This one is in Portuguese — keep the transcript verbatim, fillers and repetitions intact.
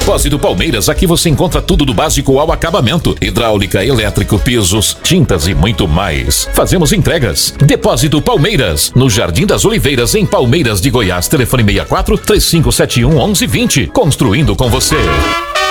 Depósito Palmeiras, aqui você encontra tudo do básico ao acabamento: hidráulica, elétrico, pisos, tintas e muito mais. Fazemos entregas. Depósito Palmeiras, no Jardim das Oliveiras, em Palmeiras de Goiás. Telefone seis quatro, três cinco sete um, um um dois zero. Construindo com você.